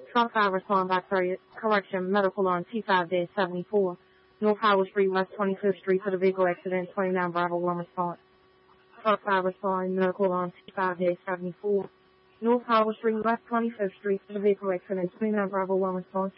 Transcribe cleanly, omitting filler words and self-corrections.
Truck 5 respond by correction, medical on T5-74, North Howard Street, West 25th Street for the vehicle accident, 29 Bravo 1 response. Truck 5 respond, medical on T5-74, North Howard Street, West 25th Street for the vehicle accident, 29 Bravo 1 response.